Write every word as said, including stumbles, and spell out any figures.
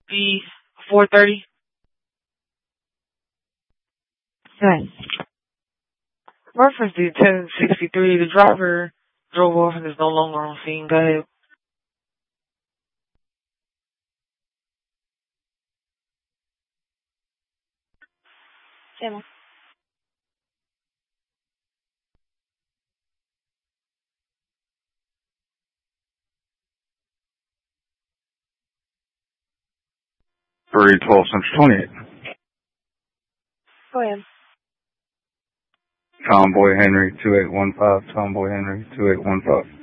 be four thirty. Good. Reference to ten sixty-three. The driver drove off and is no longer on scene. Go ahead. Emma. three twelve Central twenty-eight. Go ahead. Tomboy Henry two eight one five. Tomboy Henry two eight one five.